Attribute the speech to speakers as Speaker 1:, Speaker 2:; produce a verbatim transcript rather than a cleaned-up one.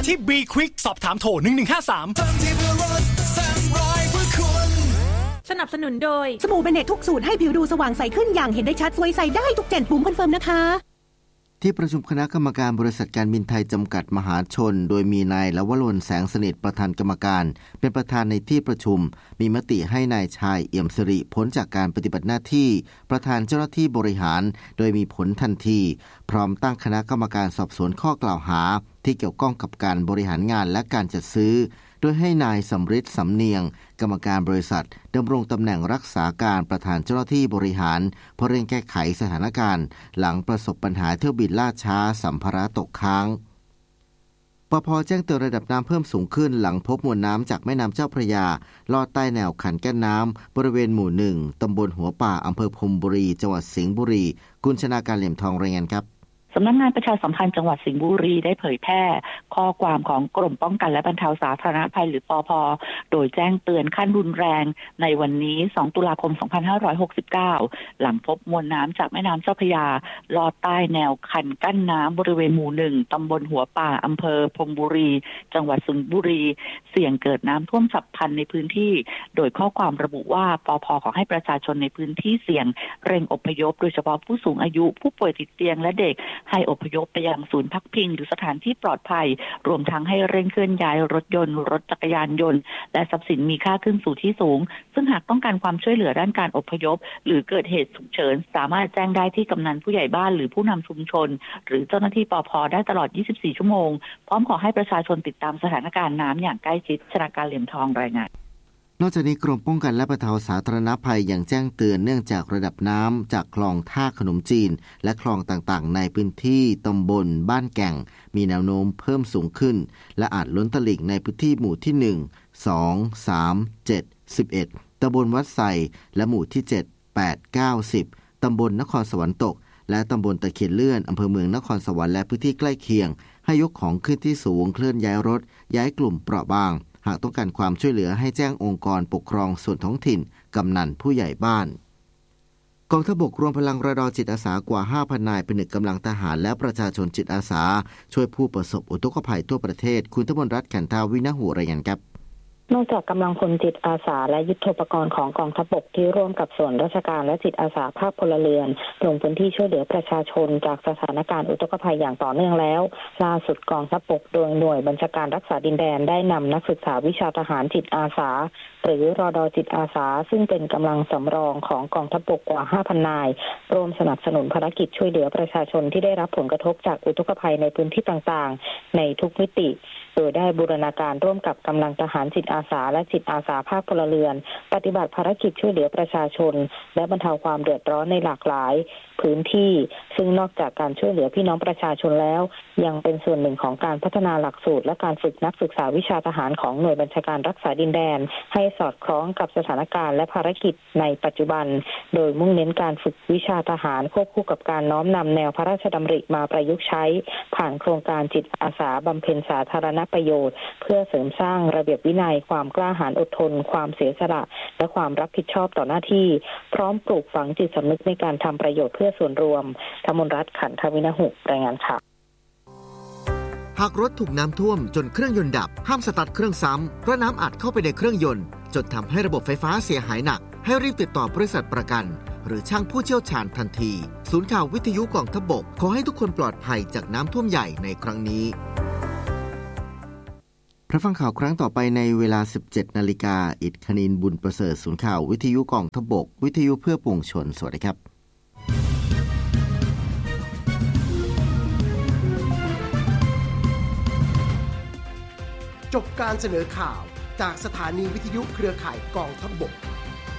Speaker 1: ที่ B Quick สอบถามโทรหนึ่งหนึ่งห้าสาม
Speaker 2: สนับสนุนโดย
Speaker 3: สบู่เบเนตทุกสูตรให้ผิวดูสว่างใสขึ้นอย่างเห็นได้ชัดสวยใสได้ทุกเจนปุ่มคอนเฟิร์มนะคะ
Speaker 4: ที่ประชุมคณะกรรมการบริษัทการบินไทยจำกัดมหาชนโดยมีนายลวรนแสงสนิทประธานกรรมการเป็นประธานในที่ประชุมมีมติให้นายชายเอี่ยมสิริพ้นจากการปฏิบัติหน้าที่ประธานเจ้าหน้าที่บริหารโดยมีผลทันทีพร้อมตั้งคณะกรรมการสอบสวนข้อกล่าวหาที่เกี่ยวข้องกับการบริหารงานและการจัดซื้อโดยให้นายสำริดสำเนียงกรรมการบริษัทดำรงตำแหน่งรักษาการประธานเจ้าหน้าที่บริหารเพื่อเร่งแก้ไขสถานการณ์หลังประสบปัญหาเที่ยวบินล่าช้าสัมภาระตกค้างปภ.แจ้งเตือนระดับน้ำเพิ่มสูงขึ้นหลังพบมวลน้ำจากแม่น้ำเจ้าพระยาลอดใต้แนวคันกั้นน้ำบริเวณหมู่หนึ่งตำบลหัวป่าอำเภอพรมบุรีจังหวัดสิงห์บุรีกุลชนาการเหลี่ยมทองรายงานครับ
Speaker 5: สำนักงานประชาสัมพันธ์จังหวัดสิงห์บุรีได้เผยแพร่ข้อความของกรมป้องกันและบรรเทาสาธารณภัยหรือปภ.โดยแจ้งเตือนขั้นรุนแรงในวันนี้สองตุลาคมสองพันห้าร้อยหกสิบเก้าหลังพบมวลน้ำจากแม่น้ำเจ้าพระยาลอดใต้แนวคันกั้นน้ำบริเวณหมู่หนึ่งตำบลหัวป่าอำเภอพรมบุรีจังหวัดสิงห์บุรีเสี่ยงเกิดน้ำท่วมฉับพลันในพื้นที่โดยข้อความระบุว่าปภ.ขอให้ประชาชนในพื้นที่เสี่ยงเร่งอพยพโดยเฉพาะผู้สูงอายุผู้ป่วยติดเตียงและเด็กให้อพยพไปยังศูนย์พักพิงหรือสถานที่ปลอดภัยรวมทั้งให้เร่งเคลื่อนย้ายรถยนต์รถจักรยานยนต์และทรัพย์สินมีค่าขึ้นสู่ที่สูงซึ่งหากต้องการความช่วยเหลือด้านการอพยพหรือเกิดเหตุฉุกเฉินสามารถแจ้งได้ที่กำนันผู้ใหญ่บ้านหรือผู้นำชุมชนหรือเจ้าหน้าที่ปภ.ได้ตลอดยี่สิบสี่ชั่วโมงพร้อมขอให้ประชาชนติดตามสถานการณ์น้ำอย่างใกล้ชิดชนาการเหลี่ยมทองรายงาน
Speaker 4: นอกจากนี้กรมป้องกันและบรรเทาสาธารณภัยยังแจ้งเตือนเนื่องจากระดับน้ำจากคลองท่าขนมจีนและคลองต่างๆในพื้นที่ตำบลบ้านแก่งมีแนวโน้มเพิ่มสูงขึ้นและอาจล้นตลิ่งในพื้นที่หมู่ที่หนึ่ง สอง สาม เจ็ด สิบเอ็ดตำบลวัดไซและหมู่ที่เจ็ด แปด เก้า สิบตำบลนครสวรรค์ตกและตำบลตะเคียนเลื่อนอำเภอเมืองนครสวรรค์และพื้นที่ใกล้เคียงให้ยกของขึ้นที่สูงเคลื่อนย้ายรถย้ายกลุ่มเปราะบางหากต้องการความช่วยเหลือให้แจ้งองค์กรปกครองส่วนท้องถิ่นกำนันผู้ใหญ่บ้านกองทัพบกรวมพลังระดมจิตอาสากว่า ห้าพัน นายผนึกกำลังทหารและประชาชนจิตอาสาช่วยผู้ประสบอุทกภัยทั่วประเทศคุณธมนรัตน์ขันธาวินหูรายงานครับ
Speaker 6: นอกจากกำลังพลจิตอาสาและยุทโธปกรณ์ของกองทัพบกที่ร่วมกับส่วนราชการและจิตอาสาภาคพลเรือนลงพื้นที่ช่วยเหลือประชาชนจากสถานการณ์อุทกภัยอย่างต่อเนื่องแล้วล่าสุดกองทัพบกโดยหน่วยบัญชาการรักษาดินแดนได้นำนักศึกษาวิชาทหารจิตอาสาหรือรด.จิตอาสาซึ่งเป็นกำลังสำรองของกองทัพบกกว่า ห้าพัน นายร่วมสนับสนุนภารกิจช่วยเหลือประชาชนที่ได้รับผลกระทบจากอุทกภัยในพื้นที่ต่างๆในทุกมิติโดยได้บูรณาการร่วมกับกำลังทหารจิตอาสาและจิตอาสาภาคพลเรือนปฏิบัติภารกิจช่วยเหลือประชาชนและบรรเทาความเดือดร้อนในหลากหลายพื้นที่ซึ่งนอกจากการช่วยเหลือพี่น้องประชาชนแล้วยังเป็นส่วนหนึ่งของการพัฒนาหลักสูตรและการฝึกนักศึกษาวิชาทหารของหน่วยบัญชาการรักษาดินแดนให้สอดคล้องกับสถานการณ์และภารกิจในปัจจุบันโดยมุ่งเน้นการฝึกวิชาทหารควบคู่กับการน้อมนำแนวพระราชดำริมาประยุกต์ใช้ผ่านโครงการจิตอาสาบำเพ็ญสาธารณประโยชน์เพื่อเสริมสร้างระเบียบวินัยความกล้าหาญอดทนความเสียสละและความรับผิดชอบต่อหน้าที่พร้อมปลูกฝังจิตสำนึกในการทำประโยชน์เพื่อส่วนรวมธมนรัตน์ขันธวินหุรายงานค่ะ
Speaker 4: หากรถถูกน้ำท่วมจนเครื่องยนต์ดับห้ามสตาร์ทเครื่องซ้ำเพราะน้ำอัดเข้าไปในเครื่องยนต์จนทำให้ระบบไฟฟ้าเสียหายหนักให้รีบติดต่อบริษัทประกันหรือช่างผู้เชี่ยวชาญทันทีศูนย์ข่าววิทยุกองทัพบกขอให้ทุกคนปลอดภัยจากน้ำท่วมใหญ่ในครั้งนี้พระฟังข่าวครั้งต่อไปในเวลา สิบเจ็ดนาฬิกา อิฐคณินบุญประเสริฐศูนย์ข่าววิทยุกองทัพบกวิทยุเพื่อปวงชนสวัสดีครับ
Speaker 7: จบการเสนอข่าวจากสถานีวิทยุเครือข่ายกองทัพบก